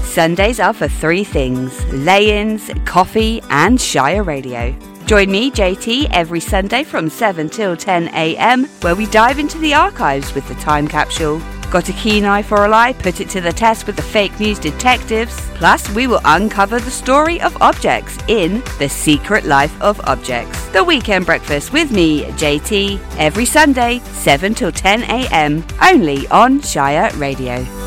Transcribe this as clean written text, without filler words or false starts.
Sundays are for three things: lay-ins, coffee and Shire Radio. Join me, JT, every Sunday from 7 till 10 a.m, where we dive into the archives with the Time Capsule. Got a keen eye for a lie? Put it to the test with the fake news detectives. Plus, we will uncover the story of objects in The Secret Life of Objects. The Weekend Breakfast with me, JT, every Sunday, 7 till 10 a.m, only on Shire Radio.